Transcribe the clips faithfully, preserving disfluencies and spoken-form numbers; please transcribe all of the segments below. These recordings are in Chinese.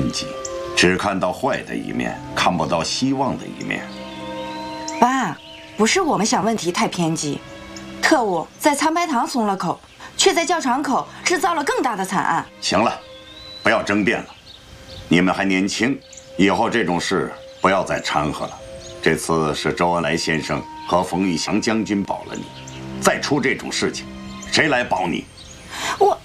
偏激，只看到坏的一面，看不到希望的一面。 爸，不是我们想问题太偏激，特务在苍白堂松了口，却在教场口制造了更大的惨案。 行了，不要争辩了，你们还年轻，以后这种事不要再掺和了。这次是周恩来先生和冯玉祥将军保了你，再出这种事情，谁来保你？ 我。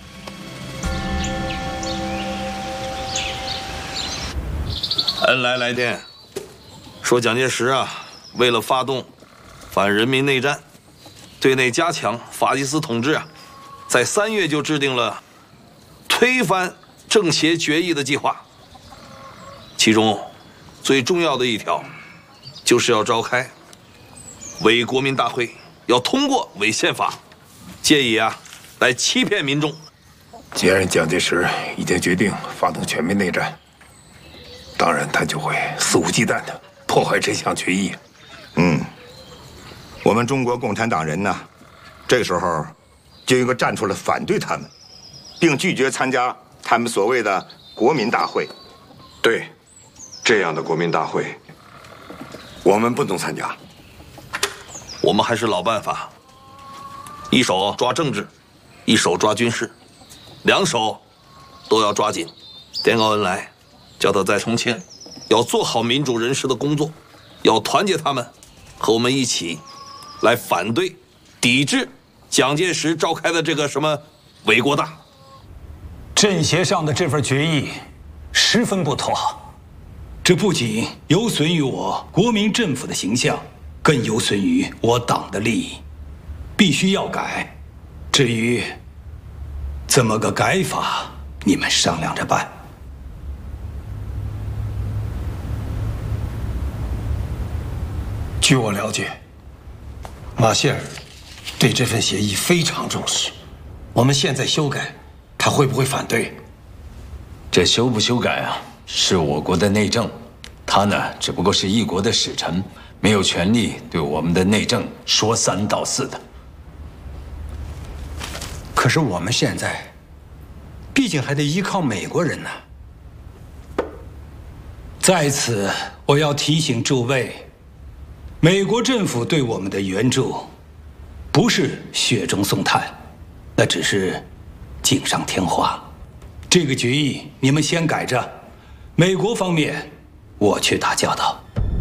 恩来来电，说蒋介石啊，为了发动反人民内战，对内加强法西斯统治啊，在三月就制定了推翻政协决议的计划。其中最重要的一条，就是要召开伪国民大会，要通过伪宪法，借以啊来欺骗民众。 既然蒋介石已经决定发动全面内战，当然他就会肆无忌惮地破坏这项决议。 嗯，我们中国共产党人呢，这个时候就应该站出来反对他们，并拒绝参加他们所谓的国民大会。 对，这样的国民大会，我们不能参加。 我们还是老办法，一手抓政治，一手抓军事，两手都要抓紧。电告恩来，叫他在重庆要做好民主人士的工作，要团结他们，和我们一起来反对、抵制蒋介石召开的这个什么伪国大。 政协上的这份决议十分不妥，这不仅有损于我国民政府的形象，更有损于我党的利益，必须要改。至于怎么个改法，你们商量着办。据我了解，马歇尔对这份协议非常重视。我们现在修改，他会不会反对？ 这修不修改啊，是我国的内政，他呢只不过是一国的使臣，没有权利对我们的内政说三道四的。 可是我们现在，毕竟还得依靠美国人呢。在此，我要提醒诸位，美国政府对我们的援助，不是雪中送炭，那只是锦上添花。这个决议你们先改着，美国方面我去打交道。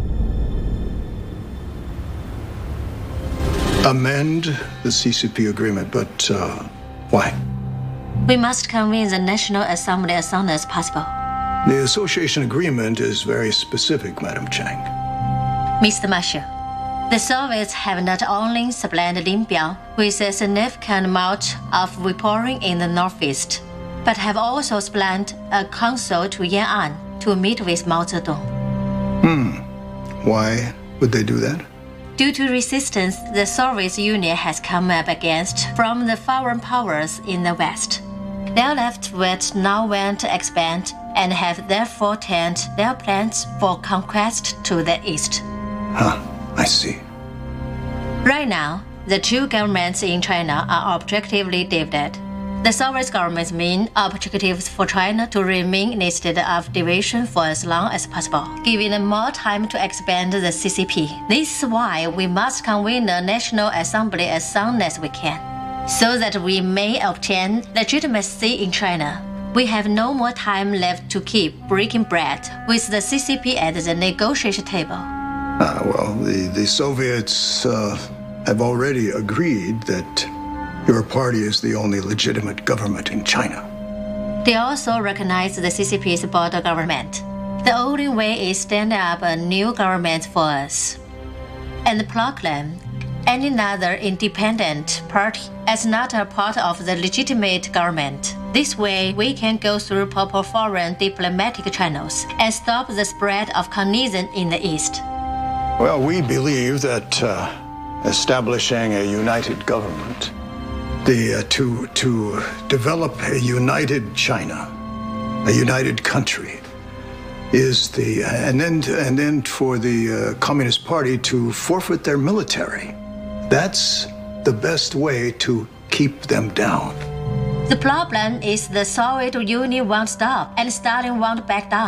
Amend the C C P agreement, but uh, why? We must convene the National Assembly as soon as possible. The association agreement is very specific, Madam Chang. Mister Marshall, the Soviets have not only supplanted Linbiao with a significant amount of reporting in the northeast, but have also supplanted a consul to Yan'an to meet with Mao Zedong. Hmm. Why would they do that? Due to resistance the Soviet Union has come up against from the foreign powers in the West. Their left wit now want to expand and have therefore turned their plans for conquest to the east. Huh, I see. Right now, the two governments in China are objectively divided. The Soviet government's main objectives for China to remain instead of division for as long as possible, giving them more time to expand the C C P. This is why we must convene the National Assembly as soon as we can, so that we may obtain legitimacy in China. We have no more time left to keep breaking bread with the C C P at the negotiation table. Uh, well, the, the Soviets uh, have already agreed that your party is the only legitimate government in China. They also recognize the C C P's border government. The only way is stand up a new government for us, and proclaim any other independent party as not a part of the legitimate government. This way, we can go through proper foreign diplomatic channels and stop the spread of communism in the East. Well, we believe that uh, establishing a united government, the uh, to to develop a united China, a united country, is the and then and then for the uh, Communist Party to forfeit their military. That's the best way to keep them down. The problem is the Soviet Union won't stop and Stalin won't back down.